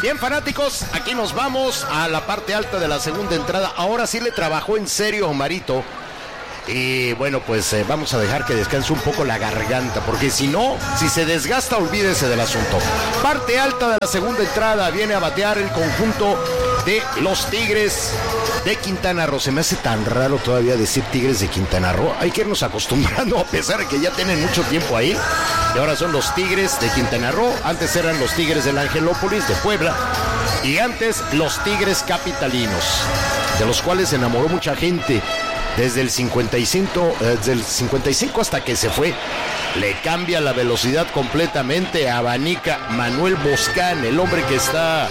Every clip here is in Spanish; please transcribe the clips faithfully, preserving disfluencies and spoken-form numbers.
Bien, fanáticos, aquí nos vamos a la parte alta de la segunda entrada. Ahora sí le trabajó en serio Omarito. Y bueno, pues eh, vamos a dejar que descanse un poco la garganta, porque si no, si se desgasta, olvídese del asunto. Parte alta de la segunda entrada, viene a batear el conjunto de los Tigres de Quintana Roo. Se me hace tan raro todavía decir Tigres de Quintana Roo. Hay que irnos acostumbrando, a pesar de que ya tienen mucho tiempo ahí. Y ahora son los Tigres de Quintana Roo. Antes eran los Tigres del Angelópolis de Puebla. Y antes los Tigres capitalinos, de los cuales se enamoró mucha gente. Desde el cincuenta y cinco, eh, desde el cincuenta y cinco hasta que se fue, le cambia la velocidad completamente, abanica Manuel Boscán, el hombre que está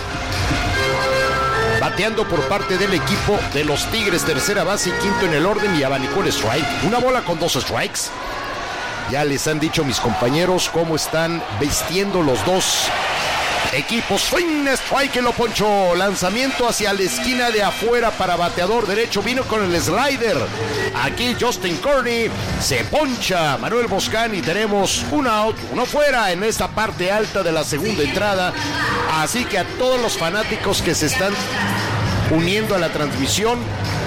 bateando por parte del equipo de los Tigres, tercera base y quinto en el orden, y abanicó el strike. Una bola con dos strikes. Ya les han dicho mis compañeros cómo están vistiendo los dos equipos. Swing, strike, lo ponchó. Lanzamiento hacia la esquina de afuera para bateador derecho. Vino con el slider. Aquí Justin Kearney se poncha Manuel Boscán y tenemos un out, uno fuera en esta parte alta de la segunda entrada. Así que a todos los fanáticos que se están uniendo a la transmisión,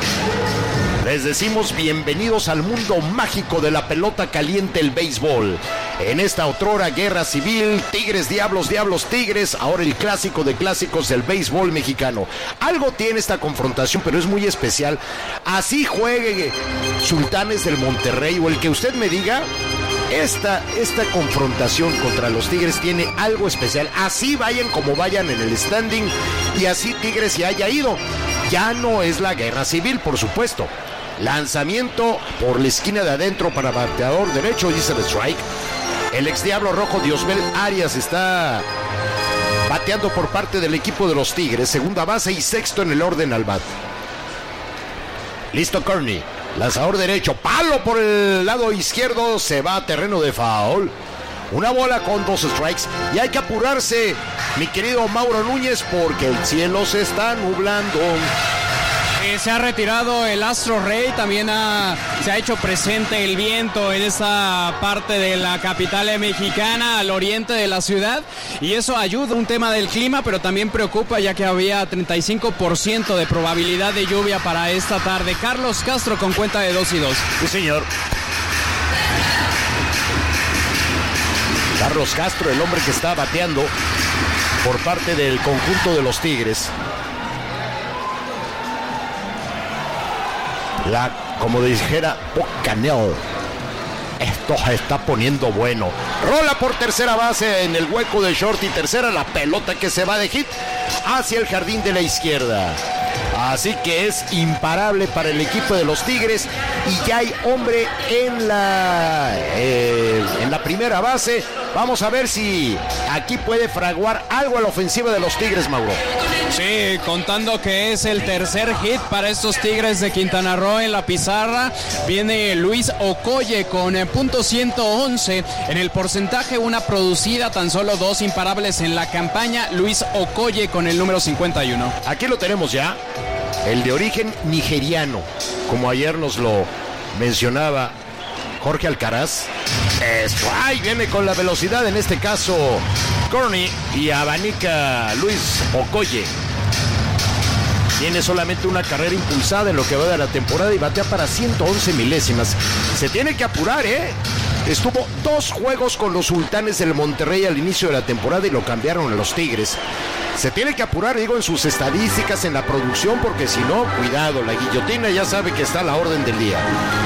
les decimos bienvenidos al mundo mágico de la pelota caliente, el béisbol. En esta otrora guerra civil, Tigres, Diablos, Diablos, Tigres, ahora el clásico de clásicos del béisbol mexicano. Algo tiene esta confrontación, pero es muy especial. Así juegue Sultanes del Monterrey o el que usted me diga, esta, esta confrontación contra los Tigres tiene algo especial. Así vayan como vayan en el standing y así Tigres se haya ido. Ya no es la guerra civil, por supuesto. Lanzamiento por la esquina de adentro para bateador derecho, dice el strike. El ex Diablo Rojo Diosbel Arias está bateando por parte del equipo de los Tigres, segunda base y sexto en el orden al bat. Listo Kearney, lanzador derecho, palo por el lado izquierdo, se va a terreno de foul. Una bola con dos strikes y hay que apurarse, mi querido Mauro Núñez, porque el cielo se está nublando. Eh, se ha retirado el Astro Rey, también ha, se ha hecho presente el viento en esta parte de la capital mexicana, al oriente de la ciudad, y eso ayuda, un tema del clima, pero también preocupa ya que había treinta y cinco por ciento de probabilidad de lluvia para esta tarde. Carlos Castro con cuenta de dos y dos. Sí, señor. Carlos Castro, el hombre que está bateando por parte del conjunto de los Tigres. La, como dijera Bocanel, esto se está poniendo bueno. Rola por tercera base en el hueco de short y tercera, la pelota que se va de hit hacia el jardín de la izquierda. Así que es imparable para el equipo de los Tigres y ya hay hombre en la eh, en la primera base. Vamos a ver si aquí puede fraguar algo a la ofensiva de los Tigres, Mauro. Sí, contando que es el tercer hit para estos Tigres de Quintana Roo en la pizarra. Viene Luis Okoye con punto ciento once. En el porcentaje, una producida, tan solo dos imparables en la campaña. Luis Okoye con el número cincuenta y uno. Aquí lo tenemos ya. El de origen nigeriano, como ayer nos lo mencionaba Jorge Alcaraz. Esto, ahí viene con la velocidad, en este caso Kearney, y abanica Luis Okoye. Tiene solamente una carrera impulsada en lo que va de la temporada y batea para ciento once milésimas. Se tiene que apurar, ¿eh? Estuvo dos juegos con los Sultanes del Monterrey al inicio de la temporada y lo cambiaron a los Tigres. Se tiene que apurar, digo, en sus estadísticas, en la producción, porque si no, cuidado, la guillotina ya sabe que está a la orden del día.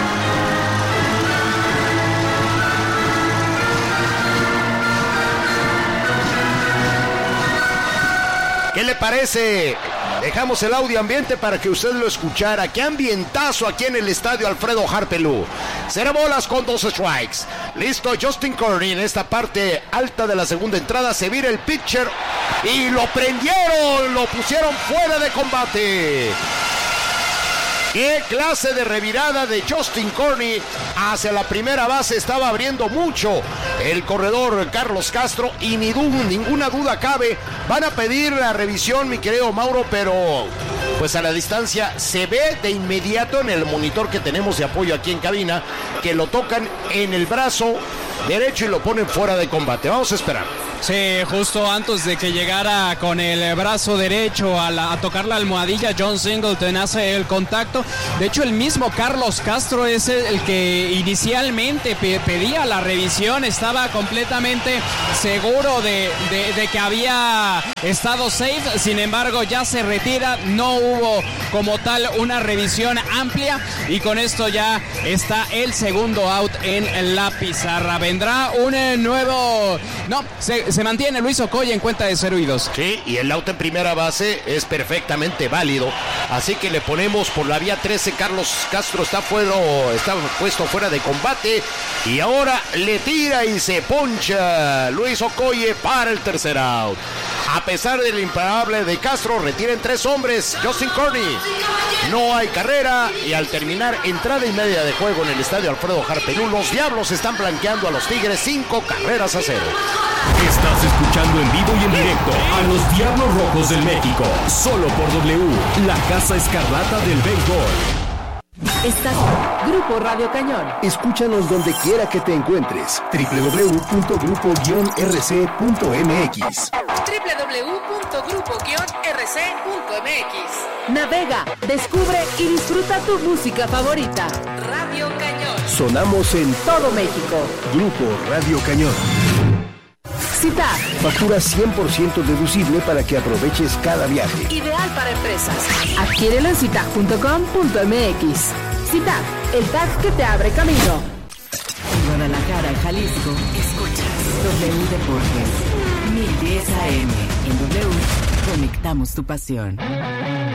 ¿Qué le parece? Dejamos el audio ambiente para que usted lo escuchara. ¡Qué ambientazo aquí en el estadio Alfredo Harpelú! Cero bolas con dos strikes. Listo, Justin Kearney en esta parte alta de la segunda entrada. Se vira el pitcher y lo prendieron, lo pusieron fuera de combate. ¡Qué clase de revirada de Justin Kearney hacia la primera base! Estaba abriendo mucho el corredor Carlos Castro y ni du- ninguna duda cabe. Van a pedir la revisión, mi querido Mauro, pero pues a la distancia se ve de inmediato en el monitor que tenemos de apoyo aquí en cabina que lo tocan en el brazo derecho y lo ponen fuera de combate. Vamos a esperar. Sí, justo antes de que llegara con el brazo derecho a, la, a tocar la almohadilla, John Singleton hace el contacto. De hecho, el mismo Carlos Castro es el que inicialmente pe- pedía la revisión, estaba completamente seguro de, de, de que había estado safe, sin embargo ya se retira, no hubo como tal una revisión amplia y con esto ya está el segundo out en la pizarra. Vendrá un eh, nuevo... No, se, se mantiene Luis Ocoya en cuenta de cero y dos. Sí, y el out en primera base es perfectamente válido, así que le ponemos por la vía trece. Carlos Castro está, fuera, está puesto fuera de combate y ahora le tira y se poncha Luis Ocoye para el tercer out. A pesar del imparable de Castro, retiran tres hombres. Justin Corney, no hay carrera y al terminar entrada y media de juego en el estadio Alfredo Harpelú, los Diablos están blanqueando a los Tigres cinco carreras a cero. Estás escuchando en vivo y en directo a los Diablos Rojos del México, solo por W, la Casa Escarlata del Béisbol. Estás Grupo Radio Cañón. Escúchanos donde quiera que te encuentres. doble u doble u doble u punto grupo guion r c punto m x doble u doble u doble u punto grupo guion r c punto m x. Navega, descubre y disfruta tu música favorita. Radio Cañón. Sonamos en Todo México. Grupo Radio Cañón. Cita. Factura cien por ciento deducible para que aproveches cada viaje. Ideal para empresas. Adquiérelo en cita punto com punto m x. Cita, el tag que te abre camino. En Guadalajara, Jalisco, escuchas W Deportes, mil diez A M. En W, conectamos tu pasión.